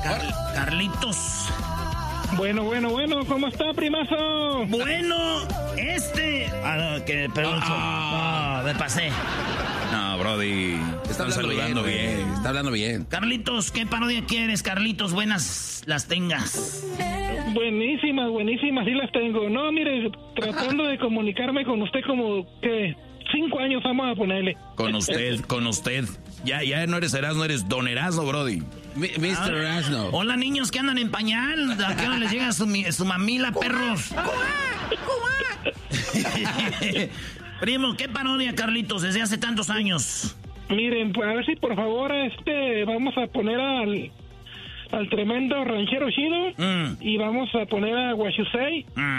Carlitos. Bueno, ¿cómo está, primazo? Bueno, me pasé. No, Brody, está saludando bien. Está hablando bien. Carlitos, ¿qué parodia quieres, Carlitos? Buenas las tengas. Buenísimas, sí las tengo. No, mire, tratando de comunicarme con usted como que 5 años vamos a ponerle. Con usted. Ya no eres Erasmo, eres Don Erasmo, Brody. Mr. Erasmo. Hola, niños que andan en pañal. ¿A qué hora les llega su mamila, perros? Primo, ¿qué parodia, Carlitos, desde hace tantos años? Miren, pues a ver si por favor vamos a poner al tremendo ranchero chido y vamos a poner a What You Say